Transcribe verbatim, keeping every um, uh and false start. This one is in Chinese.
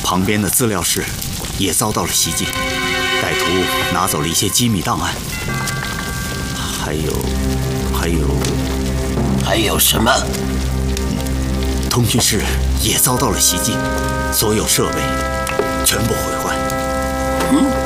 旁边的资料室也遭到了袭击，歹徒拿走了一些机密档案，还有，还有， 还有什么？ 通讯室也遭到了袭击，所有设备全部毁坏。 嗯。